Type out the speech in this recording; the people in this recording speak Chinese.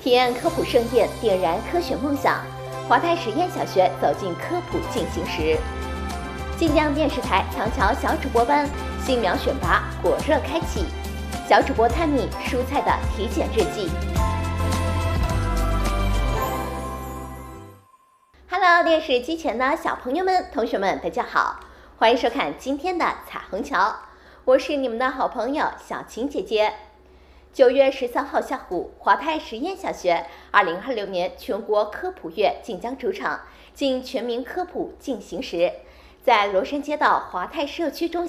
体验科普盛宴，点燃科学梦想。华泰实验小学走进科普进行时。晋江电视台强桥小主播班新苗选拔火热开启，小主播探秘蔬菜的体检日记。Hello， 电视机前的小朋友们、同学们，大家好，欢迎收看今天的彩虹桥，我是你们的好朋友小晴姐姐。9月13号下午，华泰实验小学2026年全国科普月晋江主场进全民科普进行时，在罗山街道华泰社区中心